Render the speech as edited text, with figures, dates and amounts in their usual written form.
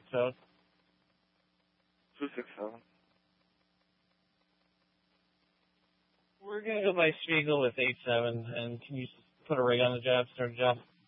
code? 267. We're going to go by Spiegel with 87, and can you put a rig on the job, start a job?